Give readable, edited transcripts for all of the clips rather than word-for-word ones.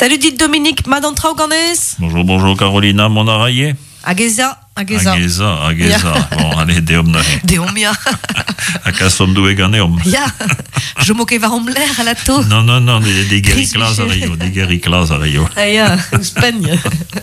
Salut dit Dominique, madame Trauganes. Bonjour Carolina, mon araillé. Ageza. Bon, allez, deomna. Deomia. Akasom du eganeom. Ja, je moquais va l'air à la taux. Non, des guériclas à Rio. Ah ja, Espagne.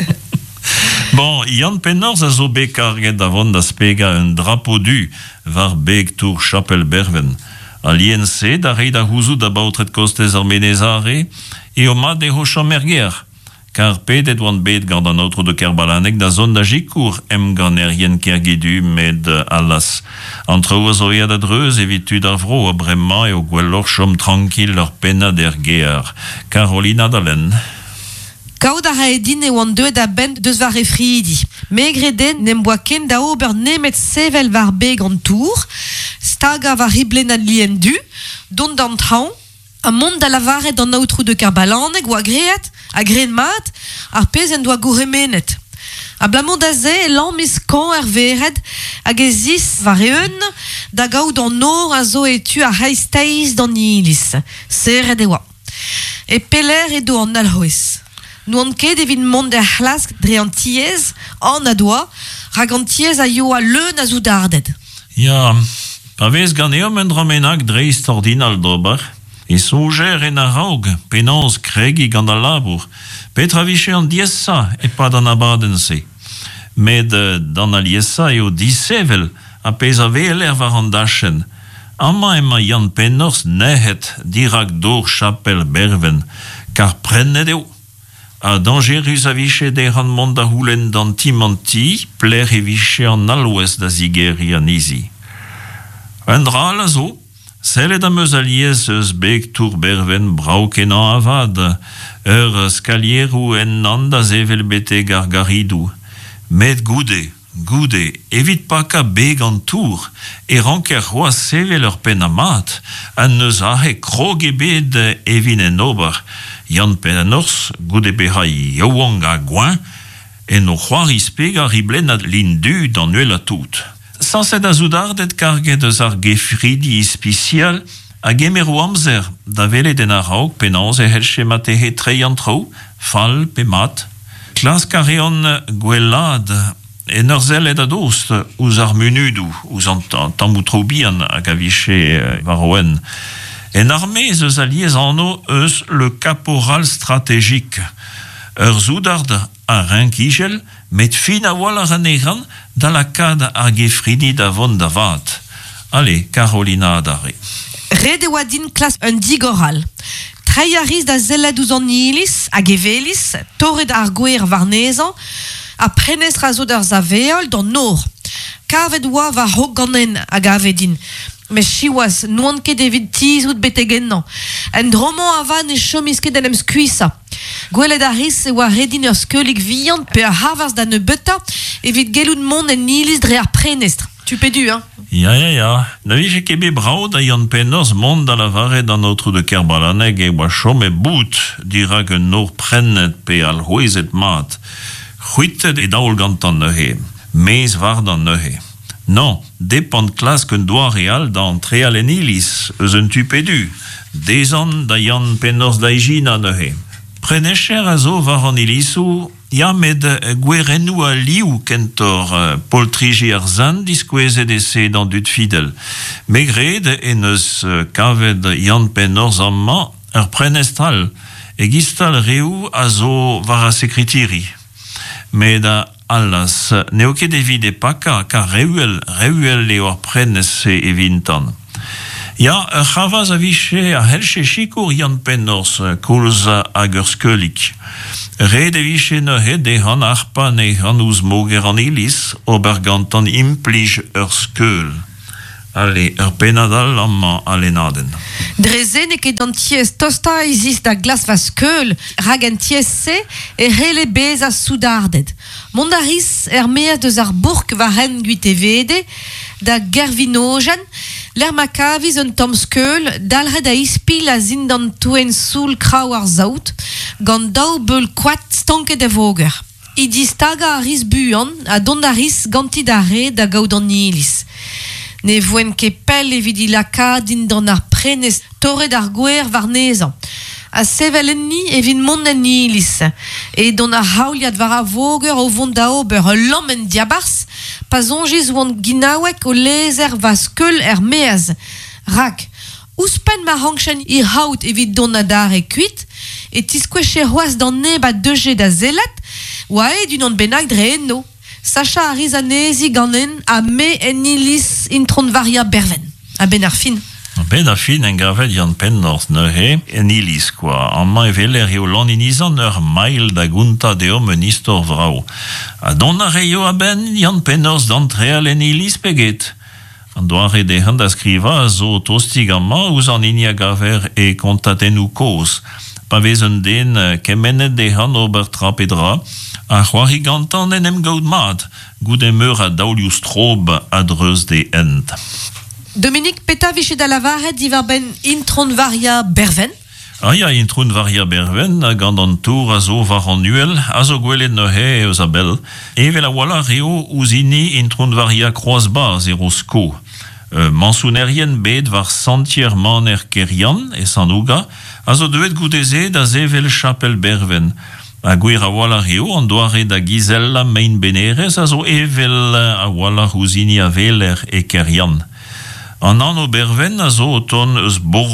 Bon, Jan Pennors a zo bekarget davon da spega un drapeau du var beg tour chapel berven. A l'INC da rei da houzout da bautret kostez ar menezare e o mat e ho chamerger. Car pedet oan bet gant an outro de Kerbalanek da zon da jikour ganerien kergedu med alas. Antre oa zo ead adreuz evitud ar vro a bremañ e o gwellor chom tranquil ur penna der gear. Carolina Dalen. Kaout a raedin e oan deuet a bent deus var e fridi. Megreden nem boa ken da ober nemet sevel var beg an tour, staga var riblen ad lien du, don d'an traoù, a mont da lavaret an outro de Kerbalanek oa greet, a gren mat, ar pez en doa gouremenet. A blamont da ze, l'an mis kan er vered, hag ezis var eun, da gaout an nor a zo etu a haisteiz dan ilis. Seret e oa. E peler edo an alhoez. Nou an ket evit mont der c'hlask dre an tiez, an a doa, rag an tiez a yo a leun a zoudardet. Ja, pa vez gant eom en dramenak dreiz tordin al dober, e souger en a raog, penans kregi gant a labour, petra viche an diessa e pa dan abaden se. Med dan a liessa eo disevel a pez a veler var an dachen. Ama ema Jan Pennors nehet dirak dor chapel berven, kar prennet eo. A dangerus a viche der an mont da houlen dan timanti, pler e viche an alwes da zigeri an izi. Un dral a zo, sellet am eus aliez eus beg tour berven braukenan avad, ur skalierou en nan da zevel bete gargaridou. Met goude, evit pa ka beg an tour, e ranker roa sevel ur pen a mat, an neus ahe krog e bed evin en ober, Jan Pennors goude beha yowang a goin, en o c'hoariz peg a riblen ad lindu dan uel a tout. Sanset a zoudardet karget eus ar gefridi ispicial, a gemero amzer da vele den a raog penans e helche matehe trei an trou, fal pe mat. Klas kareon gwellad en ur zellet a dost ouz ar munudou, ouz an tamoutroubian hag a viche varoen. En armez eus aliez anno eus le caporal stratégique. Ur zoudard a renkigel, met fin a wall ar aneran da la kad ar gefridi da vont da vat. Allez, Carolina adare. Red e oa din klas un digoral. Traiariz da zellet ouz an ilis, hag evelis, torret ar gwer varnezan, a prenestra zo d'ar zaveol dan nor. Kavet oa va hoganen hag avedin. Me chiwas, nouan ket evit tizout betegennan. En droman avan e chomisket en em skuisa. Gwelet a riz e oa redin ur skeulik viant pe a havars da ne beta evit gelout mont en ilis dre ar prenestre. Tu pedu, hein? Ja. Na vije kebe brao da Jan Pennors mont da la varet an outro de Kerbalanek e oa chom e bout dirak un nor prennet pe al hoezet mat. C'huitet e daol gantan neuhe. Mez var dan neuhe. Non, depant klas qu'un doa real dan treal en ilis, eus un tupedu. Dezan da Jan Pennors da ijina neuhe. Prenecher a zo var an ilisou, ya med gwerenou a liou kentor poltriji ar zan diskwezet ese dan dut fidel. Megred en eus kavet Jan Pennors amma ur prenestral, e gistal reou a zo var a sekritiri. Med allas, neo ket evit e paka, ka reuel eo ar prenes e vintan. Ja, ur c'havaz a viche a helche chikour Jan Pennors koulza hag ur skeulik. Red e viche neuhe de han arpa ne han ouz moger an ilis, ober gantan implij ur skeul. Allez, ur penadal amma alenaden. Drezen e ket an tiez tosta izis da glas va skeul, rag an tiez se e rele bez a soudardet. Mondariz meaz deus ar bourk va ren guit e vede, da gervinogen, l'er makaviz un tom skeul, dalret a ispil a zindan touen soul kraou ar zaout, gant daou beul kwat stanket e voger. Idi staga a riz buan, a don a riz ganti da re da gaout an ilis. Ne voen ket pel evit ilaka din dan ar prenes torret ar gwer varnezan. A sevelenni evin monanilis. Et don a hauliad var a voger o vont da ober l'ommen diabars, pas ongiz oan ginawek o lezer va skeul meaz. Rak, ouspen ma hankchen I haut evit don a dar e kuit, et tiskweche hoaz dan neba deje da zelat, oa d'un an bennak dre enno. Sacha a rizanezi ganen a me enilis intron varia berven. A ben ar fin. Ben a fin en gavet Jan Pennorth neure en ilis, quoi. An ma eveler eo laninizan ur mail da gunta deom un istor vrao. A don a reio a ben Jan Pennorth d'antreal en ilis peget. An doare de hand a skriva a zo tostig an ma ouz an inia gaver e kontaten ou koz. Pa vez un den kemenet de hand ober trapedra, a c'hoari gantan en em gaud mat, gout emeur a daouliou strob a dreuz de end. Dominique, peta vichet da lavaret divar ben intron varia berven? Ya intron varia berven, gant an tour a zo var annuel, a zo gwelet neuhe eus a bel. Evel a wala reo ouzini intron varia kroazba zero sko. Mansounerien bet var santierman kerian e sanouga, a zo devet gouteze da zevel chapel berven. A gwir a wala reo an doare da gizella mein benerez, a zo evel a wala ouzini a veler e kerian. An an o berven a zo oton eus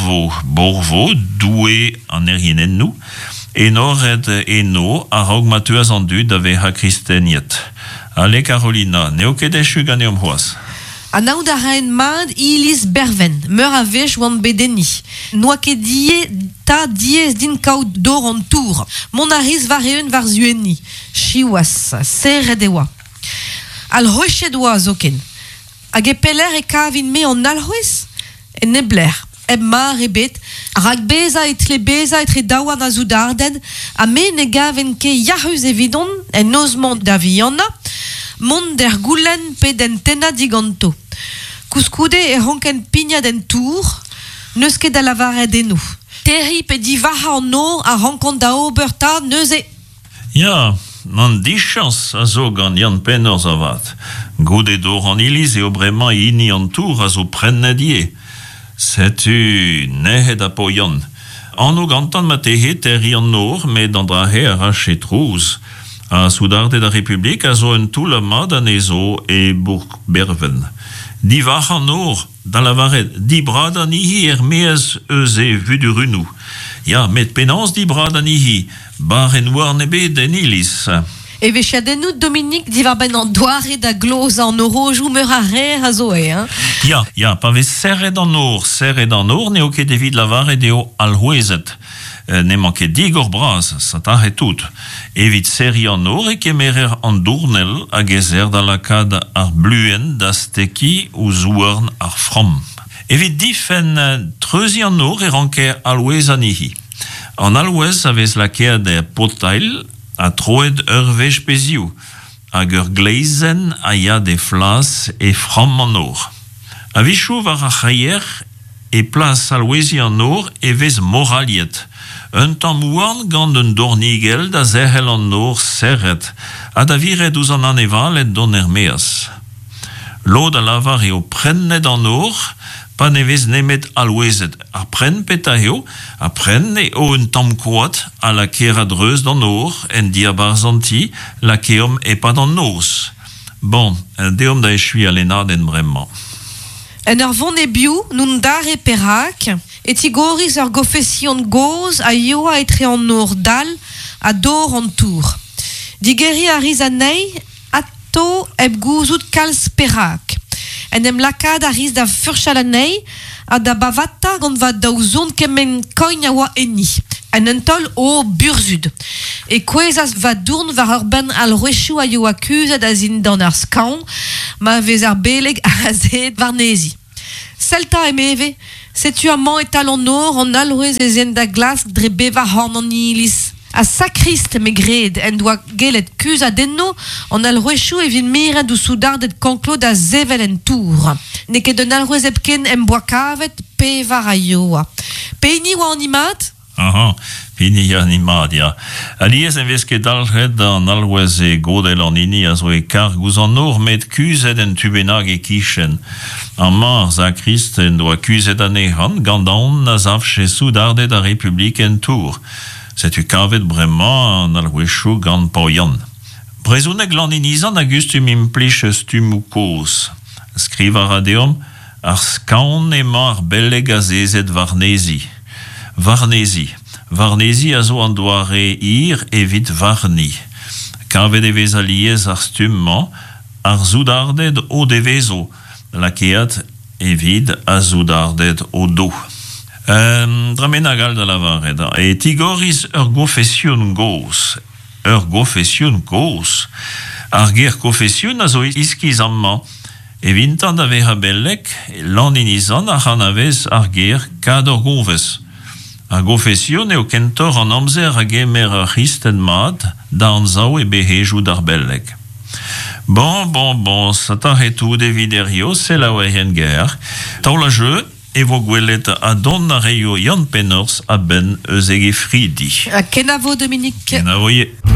borvo, doue an erienennou, enoret eno a raog matuaz an dud ave ha kristeniet. Ale Carolina, neo kedechu ganeom hoaz. A naout a raen mad ilis berven, meur a vech oan bedeni. Noa ket die ta diez din kaout dor an tour. Mon a riz var eun var zueni. Chiwas, serret ewa. Al roechet oa zoken. Hag e peler e kavin me an alhouez? E nebler. Eb mar e bet, rak beza etre daouan a zoudarden, a me ne gaven ke yahus evidon, en ozman da vianna, mont der goulen pe den tena diganto. Kouskoude e ronken pigna den tour, neus ket da lavaret eno. Terri pe di vaha an nor a rankont da oberta neuze. Ya, nan dichans a zo gant Jan Pennorth avat. Goude dor an ilis eo bremañ ini an tour a zo prennedie. Setu nehet a poian. An o gantan ma tehet terri an nor, met an drahe a rachet trouz. A soudarde da Republik a zo un toul a mad an ezo e bourg berven. Di vach an nor, da lavaret, di brad an ihi meaz eus e vudurunou. Ya, met penans di brad an ihi, bar en war nebe den ilis. E vechadennout Dominique divar ben an doare da gloz an orojou meur a rer a zo e, hein? Ya, pa vez serret an nor, neo ket evit lavaret eo alhouezet. Ne manket digor braz, sa taret tout. Evit seri an nor e kemerer an dournel a gezer da lakad ar bluen da steki ou zouarn ar fram. Evit difen treuzi an nor e ranke alwez an ihi. An alwez a vez lakea de potail a troed ur vech peziou, hag ur gleizen a ya de flas e fram an nor. A vichou var a chayer e plas alwezi an nor e vez moraliet. Un tamm ouarn gant un dornigel da zerhel an nor serret, a da viret ouz an aneval et don meaz. Lo da lavar eo prennet an nor, pa ne vez nemet alwezet. Ar pren peta eo, a pren eo un tamm koat a la kera dreuz d'an nor, en diabarzanti, la keom e pa d'an noz. Bon, deom da echui alenaden bremman. En ur von e biou, nun dar e perak, et igoriz ur gofesion goz a yoa etre an nor dal a dor an tour. Digeri a riz anei, ato eb gouzout kalz perak. En em lakad a riz da furchal anei, a da bavata gant va daou zon kemen koin a oa eni. En entol o burzud. E kwezaz va dourn var ur ben al roechou a yoa kuzet a zin dan ar skaon, ma vez ar beleg a zed var nezi. Selta emeve, setu amant etal an nor an alwez e zen da glas dre beva horn an ilis. A sakrist me gred en doa gelet kuz a denno an alwechou e vin miret ou soudardet kanklo da zevel en tour. Ne ket un alwez epken em boa kavet pe var a yoa. Pe ni oa an imat? Aha, pini animadia. Alies en veske dalred an alwez e godel an ini a zo e kar gouzan nor met kuzet en tubenag e kichen. An mars a Christen doa kuzet an e han gandan na zaf che soudardet a Republik en tour. Setu kavet bremañ an alwechou gant paoyan. Brezounek landinizan a gustum implich stum ou koz. Skriv a radeom ar skaon e mar belleg a zezet varnezi. Varnezi a zo an doare ir evit varni. Kavet e vez aliez ar stumman, ar zoudardet o devezo, lakeat evit a zoudardet o do. Dramenagal da la vareda. E tigoriz ur gofession goz. Ar ger gofession a zo iskiz amman. E vintan da veha bellek, landinizan a c'hanavez ar ger kad ur govez. Ar gofession eo kentor an amzer a gemer ar c'histen mat da an zao e behejou d'ar bellek. Bon, sata retou de viderio, se la oeien ger. Taola jeu, e vo gwelet a don na reio Jan Pennors a ben eus ege fridi. A kenavo, Dominique. Kenavo ye.